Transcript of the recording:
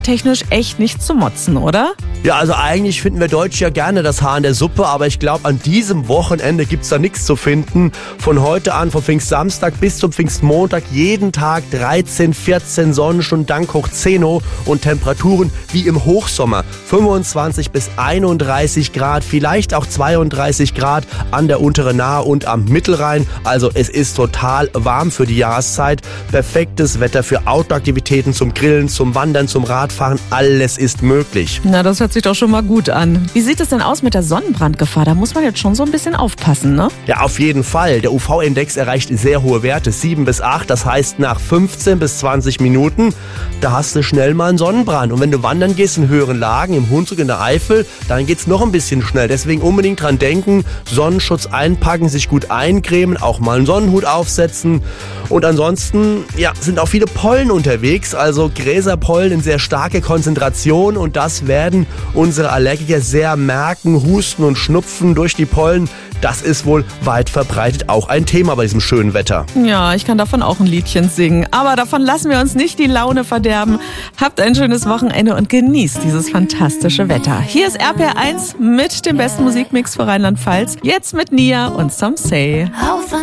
technisch echt nicht zu motzen, oder? Ja, also eigentlich finden wir Deutsche ja gerne das Haar in der Suppe, aber ich glaube, an diesem Wochenende gibt's da nichts zu finden. Von heute an, vom Pfingstsamstag bis zum Pfingstmontag, jeden Tag 13, 14 Sonnenstunden, dank hoch 10 und Temperaturen wie im Hochsommer. 25 bis 31 Grad, vielleicht auch 32 Grad an der unteren Nahe und am Mittelrhein. Also es ist total warm für die Jahreszeit. Perfektes Wetter für Outdoor-Aktivitäten zum Grillen, zum Wandern, zum Radfahren. Alles ist möglich. Na, das hört sich doch schon mal gut an. Wie sieht es denn aus mit der Sonnenbrandgefahr? Da muss man jetzt schon so ein bisschen aufpassen, ne? Ja, auf jeden Fall. Der UV-Index erreicht sehr hohe Werte, 7 bis 8. Das heißt, nach 15 bis 20 Minuten, da hast du schnell mal einen Sonnenbrand. Und wenn du wandern gehst in höheren Lagen, im Hunsrück, in der Eifel, dann geht's noch ein bisschen schnell. Deswegen unbedingt dran denken, Sonnenschutz einpacken, sich gut eincremen, auch mal einen Sonnenhut aufsetzen. Und ansonsten, ja, sind auch viele Pollen unterwegs, also Gräserpollen in sehr starke Konzentration. Und das werden unsere Allergiker sehr merken. Husten und Schnupfen durch die Pollen, das ist wohl weit verbreitet auch ein Thema bei diesem schönen Wetter. Ja, ich kann davon auch ein Liedchen singen. Aber davon lassen wir uns nicht die Laune verderben. Habt ein schönes Wochenende und genießt dieses fantastische Wetter. Hier ist RPR1 mit dem besten Musikmix für Rheinland-Pfalz. Jetzt mit Nia und Some Say.